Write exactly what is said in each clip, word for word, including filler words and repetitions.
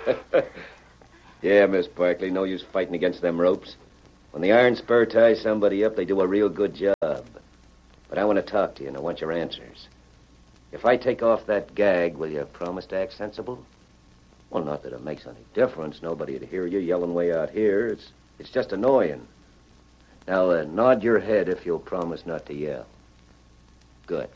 Yeah, Miss Barkley, no use fighting against them ropes. When the iron spur ties somebody up, they do a real good job. But I want to talk to you, and I want your answers. If I take off that gag, will you promise to act sensible? Well, not that it makes any difference. Nobody'd hear you yelling way out here. It's it's just annoying. Now, uh, nod your head if you'll promise not to yell. Good.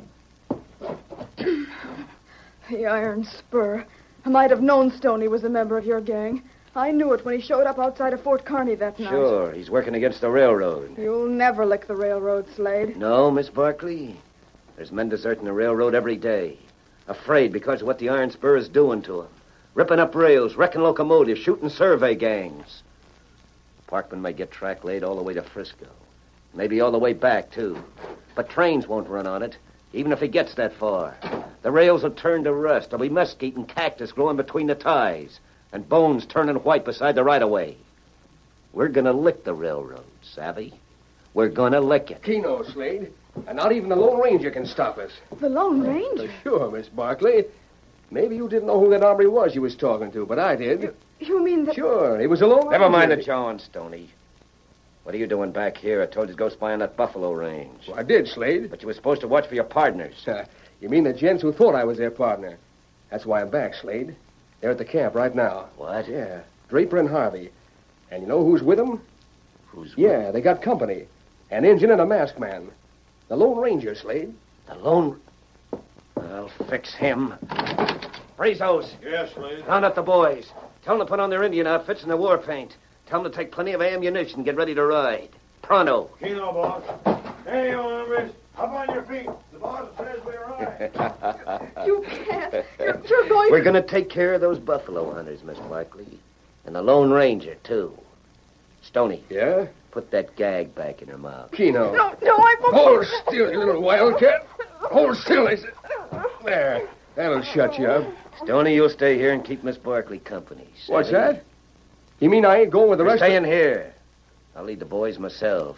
The iron spur. I might have known Stoney was a member of your gang. I knew it when he showed up outside of Fort Kearney that night. Sure, he's working against the railroad. You'll never lick the railroad, Slade. No, Miss Barkley. There's men deserting the railroad every day. Afraid because of what the iron spur is doing to them. Ripping up rails, wrecking locomotives, shooting survey gangs. Parkman may get track laid all the way to Frisco. Maybe all the way back, too. But trains won't run on it, even if he gets that far. The rails will turn to rust. There'll be mesquite and cactus growing between the ties, and bones turning white beside the right-of-way. We're gonna lick the railroad, savvy? We're gonna lick it. Keno, Slade. And not even the Lone Ranger can stop us. The Lone Ranger? Sure, Miss Barkley. Maybe you didn't know who that hombre was you was talking to, but I did. You, you mean that... Sure, he was a Lone Ranger. Never mind the jawing, Stoney. What are you doing back here? I told you to go spy on that buffalo range. Well, I did, Slade. But you were supposed to watch for your partners. Uh, you mean the gents who thought I was their partner? That's why I'm back, Slade. They're at the camp right now. What? Yeah, Draper and Harvey. And you know who's with them? Who's with Yeah, they got company. An engine and a masked man. The Lone Ranger, Slade. The Lone... I'll fix him. Brazos. Yes, Slade. Round up the boys. Tell them to put on their Indian outfits and their war paint. Tell them to take plenty of ammunition. Get ready to ride. Pronto. Keno, boss. Hey, you hombres. Up on your feet. The boss says we're right. You can't. You're, you're going We're to... going to take care of those buffalo hunters, Miss Barkley. And the Lone Ranger, too. Stoney. Yeah? Put that gag back in her mouth. Keno. No, no, I won't... Hold still, you little wildcat. Hold still, I said. There. That'll shut you up. Stoney, you'll stay here and keep Miss Barkley company. Savvy? What's that? You mean I ain't going with the You're rest staying of... here. I'll lead the boys myself.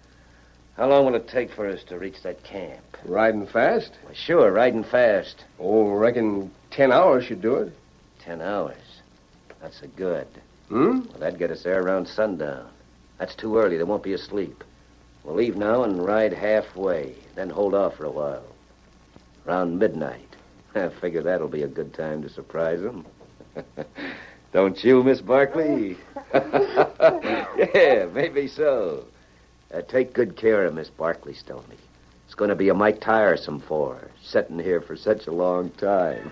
How long will it take for us to reach that camp? Riding fast? Well, sure, riding fast. Oh, reckon ten hours should do it. Ten hours. That's a good. Hmm? Well, that'd get us there around sundown. That's too early. They won't be asleep. We'll leave now and ride halfway, then hold off for a while. Around midnight. I figure that'll be a good time to surprise them. Don't you, Miss Barkley? Yeah, maybe so. Uh, take good care of Miss Barkley, Stoney. It's going to be a mite tiresome for her, sitting here for such a long time.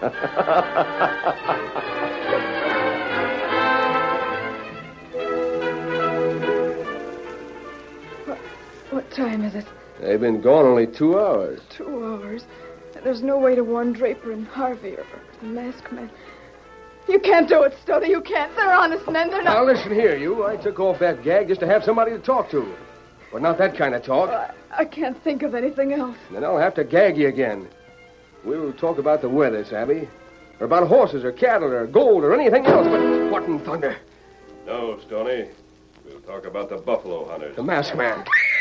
What, what time is it? They've been gone only two hours. Two hours. There's no way to warn Draper and Harvey or, or the masked man. You can't do it, Stoney. You can't. They're honest men. They're Now, not... listen here, you. I took off that gag just to have somebody to talk to. But not that kind of talk. I, I can't think of anything else. Then I'll have to gag you again. We'll talk about the weather, Savvy. Or about horses or cattle or gold or anything else, but what in thunder? No, Stoney. We'll talk about the buffalo hunters. The masked man.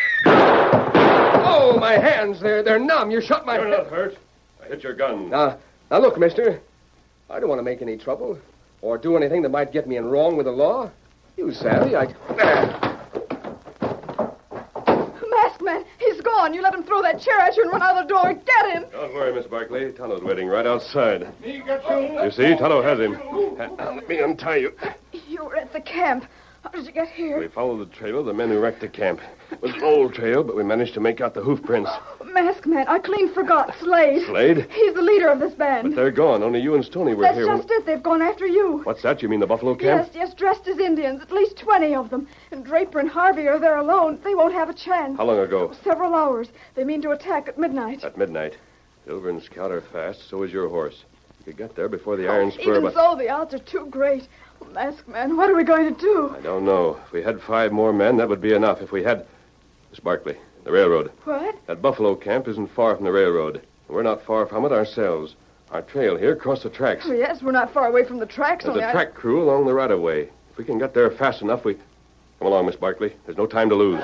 Oh, my hands. They're, they're numb. You shot my... You're not hurt. I hit your gun. Now, now, look, mister. I don't want to make any trouble or do anything that might get me in wrong with the law. You savvy, I... Masked man, he's gone. You let him throw that chair at you and run out of the door. Get him. Don't worry, Miss Barkley. Tonto's waiting right outside. Me got you. You see, Tonto has him. Now, let me untie you. You were at the camp. How did you get here? We followed the trail of the men who wrecked the camp. It was an old trail, but we managed to make out the hoof prints. Masked man, I clean forgot. Slade. Slade? He's the leader of this band. But they're gone. Only you and Stoney were That's here. just it. They've gone after you. What's that? You mean the buffalo camp? Yes, yes, dressed as Indians. At least twenty of them. And Draper and Harvey are there alone. They won't have a chance. How long ago? Several hours. They mean to attack at midnight. At midnight. Silver and Scout are fast. So is your horse. You could get there before the iron spur, Even but... so, the odds are too great. Oh, Masked man, what are we going to do? I don't know. If we had five more men, that would be enough. If we had... Miss Barkley, the railroad. What? That buffalo camp isn't far from the railroad. We're not far from it ourselves. Our trail here crossed the tracks. Oh, yes, we're not far away from the tracks. There's only a I- track crew along the right-of-way. If we can get there fast enough, we... Come along, Miss Barkley. There's no time to lose.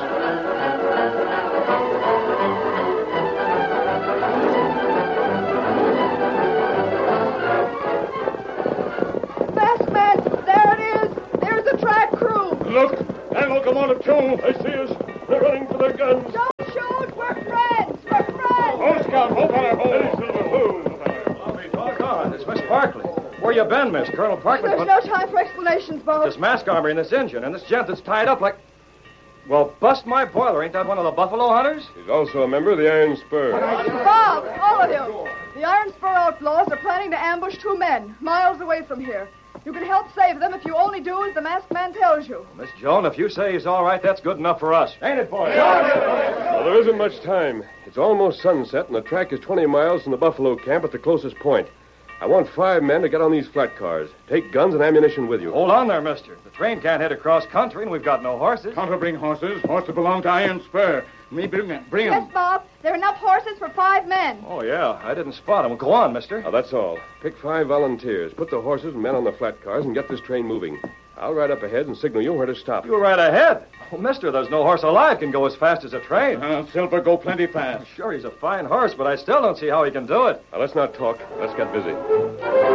them on of Joe. They see us. They're running for their guns. Don't shoot. We're friends. We're friends. Oh, Scout, hold on our hold. Talk on. It's Miss Barkley. Where you been, Miss? Colonel Parkman... There's no time for explanations, Bob. This mask armor in this engine, and this gent that's tied up like... Well, bust my boiler. Ain't that one of the buffalo hunters? He's also a member of the Iron Spur. Bob, all of you. The Iron Spur outlaws are planning to ambush two men miles away from here. You can help save them if you only do as the masked man tells you. Miss Joan, if you say he's all right, that's good enough for us. Ain't it, boys? Well, there isn't much time. It's almost sunset, and the track is twenty miles from the buffalo camp at the closest point. I want five men to get on these flat cars. Take guns and ammunition with you. Hold on there, mister. The train can't head across country, and we've got no horses. Can't bring horses. Horses belong to Iron Spur. Me bring them. Bring them. Yes, Bob. There are enough horses for five men. Oh, yeah. I didn't spot him. Well, go on, mister. Now, that's all. Pick five volunteers. Put the horses and men on the flat cars and get this train moving. I'll ride up ahead and signal you where to stop. You're right ahead. Well, mister, there's no horse alive can go as fast as a train. Uh, Silver go plenty fast. Sure, he's a fine horse, but I still don't see how he can do it. Now, let's not talk. Let's get busy.